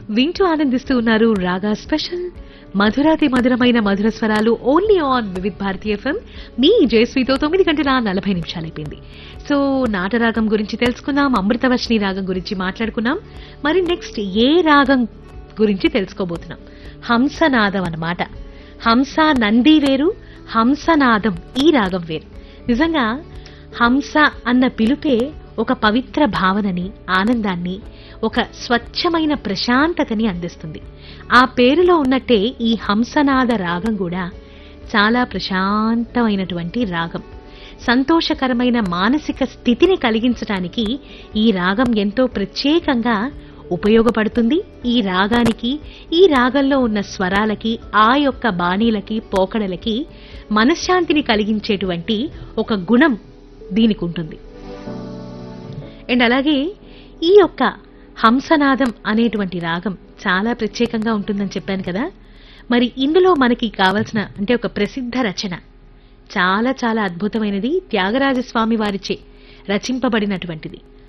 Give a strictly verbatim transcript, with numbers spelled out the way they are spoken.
వింటూ ఆనందిస్తూ ఉన్నారు రాగా స్పెషల్ మధురాతి మధురమైన మధుర స్వరాలు only on Vividh Bharati FM. మీ జయశ్రీతో తొమ్మిది గంటల నలభై నిమిషాలు అయిపోయింది. సో నాటరాగం గురించి తెలుసుకున్నాం, అమృతవర్షిణి రాగం గురించి మాట్లాడుకున్నాం. మరి నెక్స్ట్ ఏ రాగం గురించి తెలుసుకోబోతున్నాం? హంసనాదం అన్నమాట. హంస నంది వేరు, హంసనాదం ఈ రాగం వేరు. నిజంగా హంస అన్న పిలుపే ఒక పవిత్ర భావనని, ఆనందాన్ని, ఒక స్వచ్ఛమైన ప్రశాంతతని అందిస్తుంది. ఆ పేరులో ఉన్నట్టే ఈ హంసనాద రాగం కూడా చాలా ప్రశాంతమైనటువంటి రాగం. సంతోషకరమైన మానసిక స్థితిని కలిగించడానికి ఈ రాగం ఎంతో ప్రత్యేకంగా ఉపయోగపడుతుంది. ఈ రాగానికి, ఈ రాగంలో ఉన్న స్వరాలకి, ఆ యొక్క బాణీలకి, పోకడలకి మనశ్శాంతిని కలిగించేటువంటి ఒక గుణం దీనికి ఉంటుంది. అండ్ అలాగే ఈ యొక్క హంసనాదం అనేటువంటి రాగం చాలా ప్రత్యేకంగా ఉంటుందని చెప్పాను కదా. మరి ఇందులో మనకి కావలసిన అంటే ఒక ప్రసిద్ధ రచన, చాలా చాలా అద్భుతమైనది, త్యాగరాజస్వామి వారిచే రచింపబడినటువంటిది.